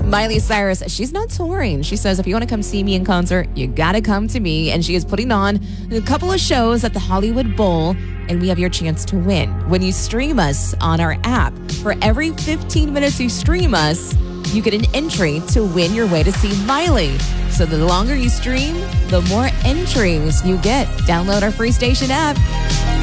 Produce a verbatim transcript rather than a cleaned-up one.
Miley Cyrus, she's not touring. She says, if you want to come see me in concert, you got to come to me. And she is putting on a couple of shows at the Hollywood Bowl, and we have your chance to win. When you stream us on our app, for every fifteen minutes you stream us, you get an entry to win your way to see Miley. So the longer you stream, the more entries you get. Download our free station app.